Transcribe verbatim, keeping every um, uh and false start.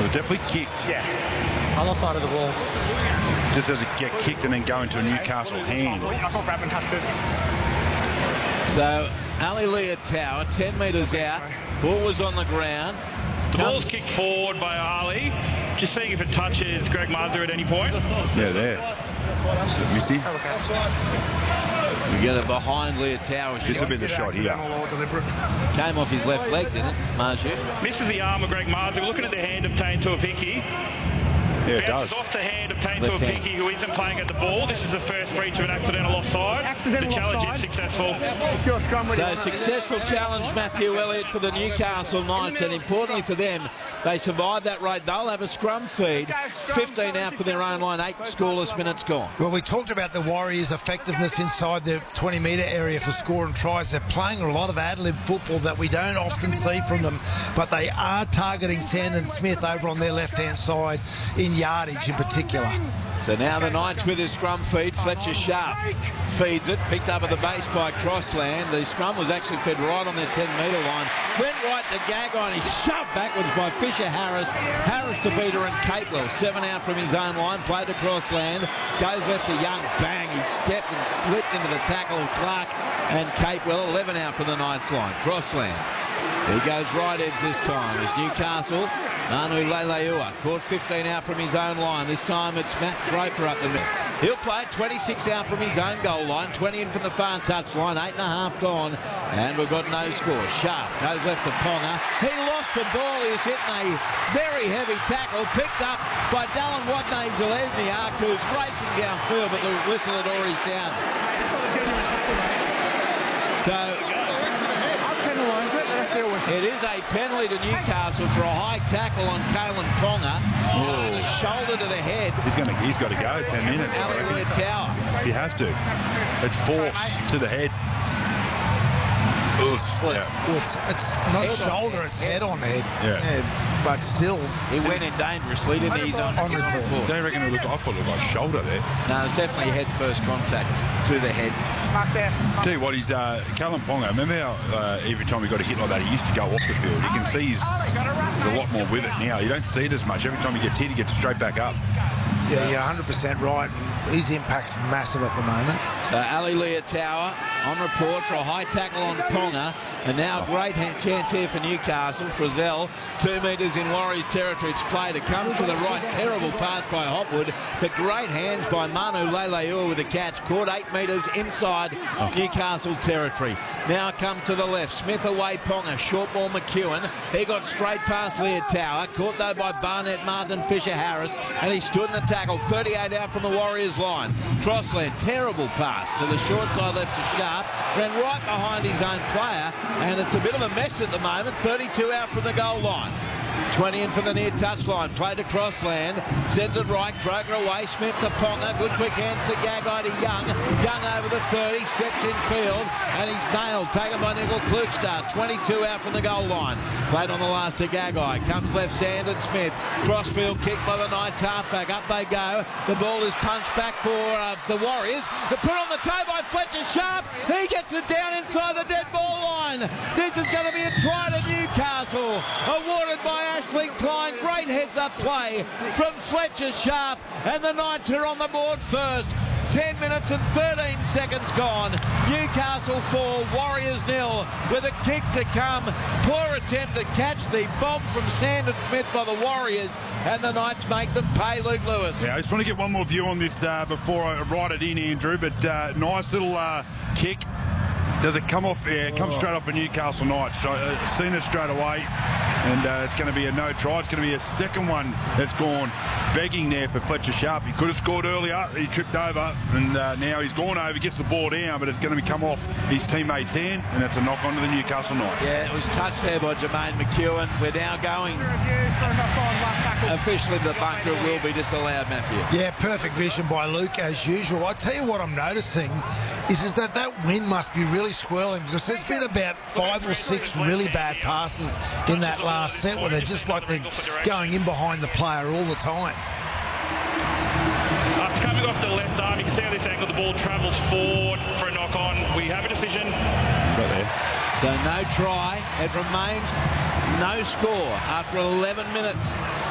was definitely kicked. Yeah. Other side of the ball. Just as it get kicked and then go into a Newcastle hand. I thought Bradman touched it. So, Ali Leitao, ten metres out. Ball was on the ground. The ball's kicked forward by Ali. Just seeing if it touches Greg Marzhew at any point. Yeah, there. Missy. We get it behind Leitao. This will be the shot here. Came off his left leg, didn't it, Marzhew? Misses the arm of Greg Marzhew. We're looking at the hand of Tane Tuapiki. Yeah, it Bounces does. off the hand of Tane Left hand. Tuapiki, who isn't playing at the ball. This is the first breach of an accidental offside. Accidental the challenge offside. is successful. It's your scrum ready. So successful challenge, Matthew Elliott, for the Newcastle Knights, and importantly for them, they survived that raid. They'll have a scrum feed. fifteen out for their own line, eight scoreless minutes gone. Well, we talked about the Warriors' effectiveness inside the twenty metre area for score and tries. They're playing a lot of ad-lib football that we don't often see from them, but they are targeting Sandon Smith over on their left-hand side in yardage in particular. So now the Knights with his scrum feed. Fletcher Sharp feeds it, picked up at the base by Crossland. The scrum was actually fed right on their ten metre line. Went right to Gagai and he's shoved backwards by Fisher Harris. Harris to Beater and Capewell. Seven out from his own line. Played to Crossland. Goes left to Young. Bang. He stepped and slipped into the tackle of Clark and Capewell. eleven out from the Knights line. Crossland. He goes right edge this time. It's Newcastle. Manu Leilua caught fifteen out from his own line. This time it's Matt Draper up the middle. He'll play twenty-six out from his own goal line, twenty in from the far touch line, eight and a half gone, and we've got no score. Sharp goes left to Ponga. He lost the ball. He was hitting a very heavy tackle, picked up by Dallin Wadney-Zelezniak, who's racing downfield, but the whistle had already sounded. So it is a penalty to Newcastle for a high tackle on Kalen Ponga. Oh. Shoulder to the head. He's going to. He's got to go. Ten minutes. Ali Leitao. He has to. It's force to the head. Well, Yeah. well, it's, it's not Head shoulder, on it's head on head. Yeah. Yeah, but still. He went in dangerously, didn't he? He's on, On report. Don't reckon it looked. I thought it looked like shoulder there. No, it's definitely head first contact to the head. Mark's there. Tell you what, he's uh, Callum Ponga. Remember how uh, every time he got a hit like that, he used to go off the field. You can see he's, there's a lot more with it now. You don't see it as much. Every time he gets hit, he gets straight back up. Yeah, you're one hundred percent right. His impact's massive at the moment. So Ali Leitao on report for a high tackle on Ponga. And now a great hand, chance here for Newcastle. Frizzell, two metres in Warriors territory. It's played. It comes to the right. Terrible pass by Hopwood. But great hands by Manu Leilua with the catch. Caught eight metres inside Newcastle territory. Now come to the left. Smith away Ponga. Short ball McEwen. He got straight past Leitao. Caught though by Barnett Martin Fisher Harris. And he stood in the tackle. thirty-eight out from the Warriors line. Crossland. Terrible pass to the short side left to Sharp. Ran right behind his own player. And it's a bit of a mess at the moment. thirty-two out from the goal line. twenty in from the near touchline. Played to Crossland. Sends it right. Kroger away. Smith to Ponga. Good quick hands to Gagai to Young. Young over the thirty. Steps in field. And he's nailed. Taken by Nickel Klukstad. twenty-two out from the goal line. Played on the last to Gagai. Comes left Sandon Smith. Crossfield kick by the Knights halfback. Up they go. The ball is punched back for uh, the Warriors. The put on the toe by Fletcher Sharp. He gets it down inside the dead ball line. This is going to be a try to Newcastle. Awarded by Ashley Klein. Great heads-up play from Fletcher Sharp. And the Knights are on the board first. ten minutes and thirteen seconds gone. Newcastle four, Warriors nil, with a kick to come. Poor attempt to catch the bomb from Sandon Smith by the Warriors, and the Knights make them pay. Luke Lewis. Yeah, I just want to get one more view on this uh, before I write it in, Andrew. But uh, nice little uh, kick. Does it come off? Yeah, it comes straight off a Newcastle Knights. So uh, seen it straight away. And uh, it's going to be a no try. It's going to be a second one that's gone begging there for Fletcher Sharp. He could have scored earlier. He tripped over, and uh, now he's gone over, gets the ball down, but it's going to be come off his teammate's hand, and it's a knock on to the Newcastle Knights. Yeah, it was touched there by Jermaine McEwen. We're now going. Officially, the bunker will be disallowed, Matthew. Yeah, perfect vision by Luke as usual. I tell you what I'm noticing is, is that that wind must be really swirling, because there's been about five or six really bad passes in that last set where they're just like they're going in behind the player all the time. After coming off the left arm, you can see how this angle the ball travels forward for a knock on. We have a decision. It's right there. So no try. It remains no score after eleven minutes.